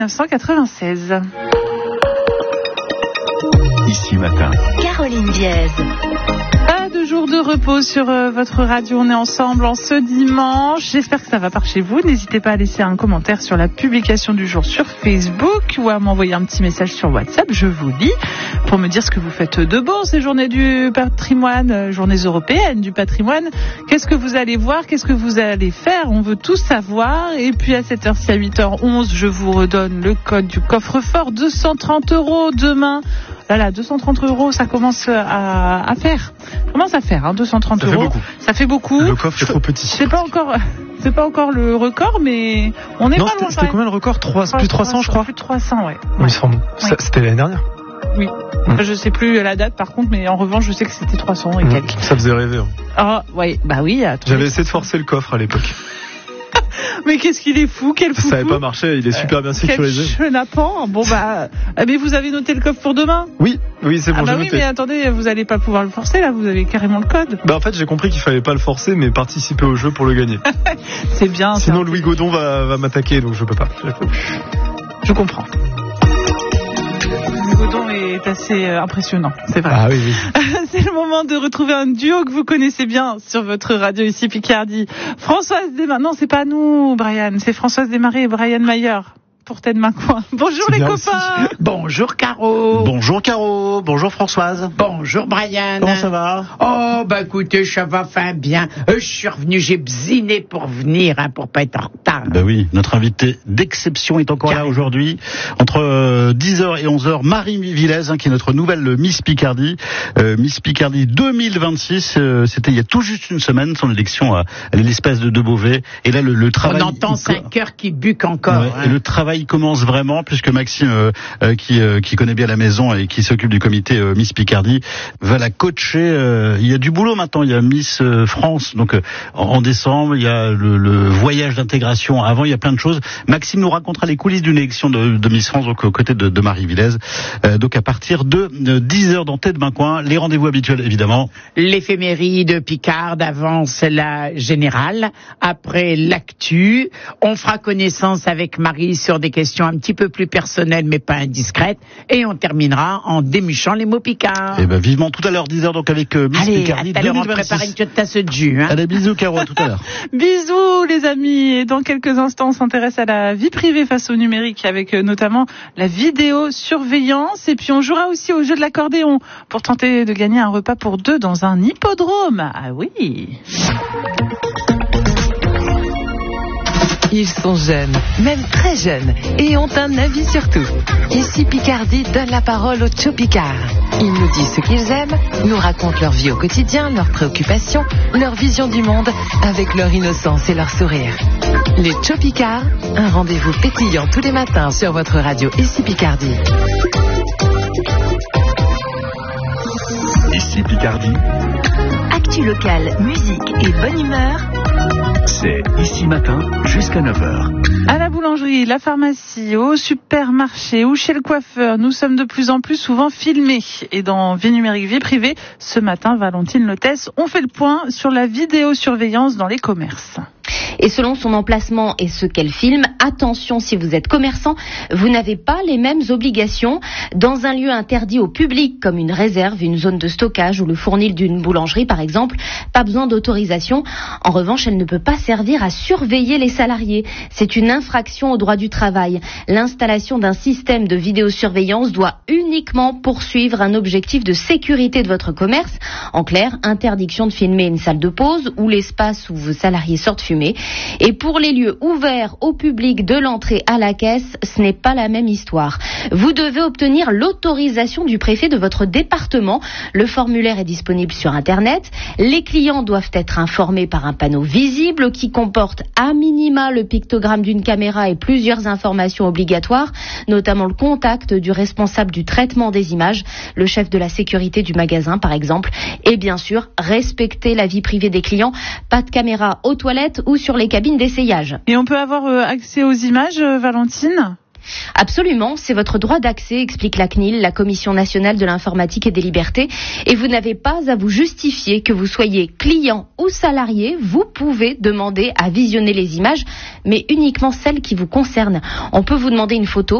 1996. Ici matin. Caroline Diaz. Pas de jour de repos sur votre radio. On est ensemble en ce dimanche. J'espère que ça va par chez vous. N'hésitez pas à laisser un commentaire sur la publication du jour sur Facebook ou à m'envoyer un petit message sur WhatsApp. Je vous lis pour me dire ce que vous faites de bon ces journées du patrimoine, journées européennes du patrimoine. Qu'est-ce que vous allez voir? Qu'est-ce que vous allez faire? On veut tout savoir. Et puis à 7h ci, à 8h11, je vous redonne le code du coffre-fort. 230 € demain. Là, 230 €, ça commence à faire. Commence à faire, 230 €. Ça fait beaucoup. Le coffre est trop petit. C'est pas encore le record, mais on est pas loin. C'était combien le record? Plus de 300, je crois. Plus de 300, ouais. Il me semble. Ouais. C'était l'année dernière. Oui. Je sais plus la date, par contre, mais en revanche, je sais que c'était 300 et quelques. Ça faisait rêver. Ah, ouais, bah oui. J'avais essayé de forcer le coffre à l'époque. Mais qu'est-ce qu'il est fou, quel fou. Ça n'avait pas marché, il est super bien sécurisé. Quel chenapan. Bon mais vous avez noté le coffre pour demain? Oui, c'est bon, j'ai oui, noté. mais attendez, vous allez pas pouvoir le forcer là, vous avez carrément le code. En fait, j'ai compris qu'il fallait pas le forcer, mais participer au jeu pour le gagner. C'est bien. Sinon, Louis Godon va m'attaquer, donc je peux pas. Je comprends. Godon est assez impressionnant, c'est vrai. Ah oui. C'est le moment de retrouver un duo que vous connaissez bien sur votre radio ici Picardie. Françoise Desmarais, non c'est pas nous Brian, c'est Françoise Desmarais et Brian Mayer pour Tête Main Coin. Bonjour les copains. Aussi. Bonjour Caro. Bonjour Caro, bonjour Françoise. Bonjour Brian. Comment ça va? Oh écoutez, ça va bien. Je suis revenu, j'ai bziné pour venir, pour pas être en retard. Oui, notre invité d'exception est encore là aujourd'hui. Entre 10h et 11h, Marie Villez, qui est notre nouvelle Miss Picardie. Miss Picardie 2026, c'était il y a tout juste une semaine, son élection à l'espèce de Beauvais. Et là, le travail... On entend 5 cœurs qui buquent encore. Et le travail commence vraiment, puisque Maxime, qui connaît bien la maison et qui s'occupe du comité Miss Picardie, va la coacher. Il y a du boulot maintenant, il y a Miss France, donc en décembre, il y a le voyage d'intégration. Avant, il y a plein de choses. Maxime nous racontera les coulisses d'une élection de Miss France, donc aux côtés de Marie Villez. Donc à partir de 10h dans Tête Main Coin, les rendez-vous habituels évidemment. L'éphéméride Picard avance la générale. Après l'actu, on fera connaissance avec Marie sur des questions un petit peu plus personnelles mais pas indiscrètes. Et on terminera en démuchant les mots Picard. Et vivement tout à l'heure 10h donc avec Miss Picardie. À tout à l'heure, on prépare une petite tasse de jus. Allez, bisous Caro, à tout à l'heure. Bisous les amis. Et dans quelques instants, on s'intéresse à la vie privée face au numérique avec notamment la vidéosurveillance. Et puis on jouera aussi au jeu de l'accordéon pour tenter de gagner un repas pour deux dans un hippodrome. Ah oui. Ils sont jeunes, même très jeunes, et ont un avis sur tout. Ici Picardie donne la parole aux Tchopicards. Ils nous disent ce qu'ils aiment, nous racontent leur vie au quotidien, leurs préoccupations, leur vision du monde, avec leur innocence et leur sourire. Les Tchopicards, un rendez-vous pétillant tous les matins sur votre radio Ici Picardie. Ici Picardie. Actu locale, musique et bonne humeur. C'est Ici Matin jusqu'à 9h. À la boulangerie, la pharmacie, au supermarché ou chez le coiffeur, nous sommes de plus en plus souvent filmés. Et dans Vie numérique, vie privée, ce matin, Valentine Lotès, on fait le point sur la vidéosurveillance dans les commerces. Et selon son emplacement et ce qu'elle filme, attention, si vous êtes commerçant, vous n'avez pas les mêmes obligations. Dans un lieu interdit au public, comme une réserve, une zone de stockage ou le fournil d'une boulangerie par exemple, pas besoin d'autorisation. En revanche, elle ne peut pas servir à surveiller les salariés. C'est une infraction au droit du travail. L'installation d'un système de vidéosurveillance doit uniquement poursuivre un objectif de sécurité de votre commerce. En clair, interdiction de filmer une salle de pause ou l'espace où vos salariés sortent fumer. Et pour les lieux ouverts au public de l'entrée à la caisse, ce n'est pas la même histoire. Vous devez obtenir l'autorisation du préfet de votre département. Le formulaire est disponible sur Internet. Les clients doivent être informés par un panneau visible qui comporte à minima le pictogramme d'une caméra et plusieurs informations obligatoires, notamment le contact du responsable du traitement des images, le chef de la sécurité du magasin par exemple, et bien sûr respecter la vie privée des clients. Pas de caméra aux toilettes ou sur les cabines d'essayage. Et on peut avoir accès aux images, Valentine ? Absolument, c'est votre droit d'accès, explique la CNIL, la Commission nationale de l'informatique et des libertés, et vous n'avez pas à vous justifier que vous soyez client ou salarié, vous pouvez demander à visionner les images, mais uniquement celles qui vous concernent. On peut vous demander une photo,